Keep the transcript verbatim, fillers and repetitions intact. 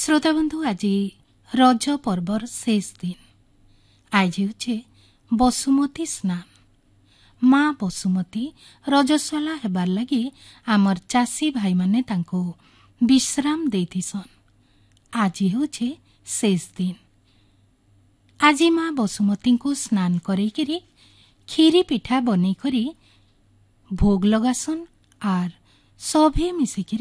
श्रोताबंधु आज रज पर्वर शेष दिन आज हे बसुमती स्नान। माँ बसुमती रजस्वला हेबार लगी आमर चाषी भाई माने तांको विश्राम देथिसन। आज हे शेष दिन। आज माँ बसुमती को स्नान करेकरी खीरी पिठा बनै करी भोग लगासन आर सभे मिसिकी